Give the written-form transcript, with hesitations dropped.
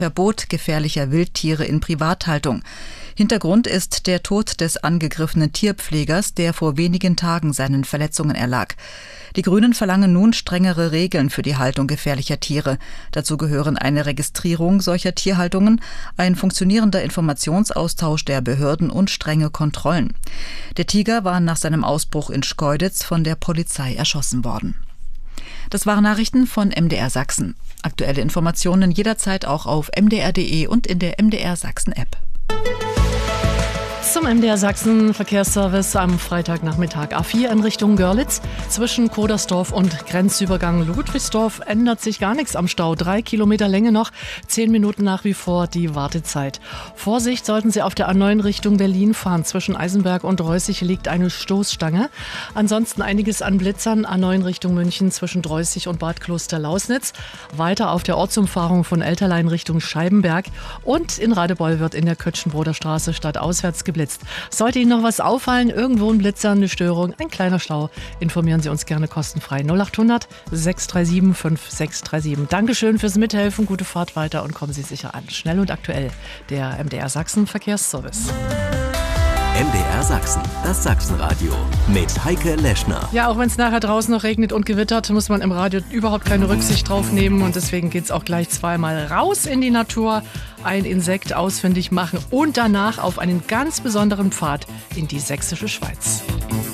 Verbot gefährlicher Wildtiere in Privathaltung. Hintergrund ist der Tod des angegriffenen Tierpflegers, der vor wenigen Tagen seinen Verletzungen erlag. Die Grünen verlangen nun strengere Regeln für die Haltung gefährlicher Tiere. Dazu gehören eine Registrierung solcher Tierhaltungen, ein funktionierender Informationsaustausch der Behörden und strenge Kontrollen. Der Tiger war nach seinem Ausbruch in Schkeuditz von der Polizei erschossen worden. Das waren Nachrichten von MDR Sachsen. Aktuelle Informationen jederzeit auch auf mdr.de und in der MDR Sachsen App. Zum MDR Sachsen Verkehrsservice am Freitagnachmittag. A4 in Richtung Görlitz. Zwischen Kodersdorf und Grenzübergang Ludwigsdorf ändert sich gar nichts am Stau. 3 Kilometer Länge noch, 10 Minuten nach wie vor die Wartezeit. Vorsicht sollten Sie auf der A9 Richtung Berlin fahren. Zwischen Eisenberg und Reußig liegt eine Stoßstange. Ansonsten einiges an Blitzern. A9 Richtung München zwischen Dreußig und Bad Kloster-Lausnitz. Weiter auf der Ortsumfahrung von Elterlein Richtung Scheibenberg. Und in Radebeul wird in der Kötschenbroder Straße stadtauswärts geblitzt. Sollte Ihnen noch was auffallen, irgendwo ein Blitzer, eine Störung, ein kleiner Stau, informieren Sie uns gerne kostenfrei. 0800 637 5637. Dankeschön fürs Mithelfen, gute Fahrt weiter und kommen Sie sicher an. Schnell und aktuell, der MDR Sachsen Verkehrsservice. MDR Sachsen, das Sachsenradio mit Heike Leschner. Ja, auch wenn es nachher draußen noch regnet und gewittert, muss man im Radio überhaupt keine Rücksicht drauf nehmen. Und deswegen geht es auch gleich zweimal raus in die Natur, ein Insekt ausfindig machen und danach auf einen ganz besonderen Pfad in die sächsische Schweiz.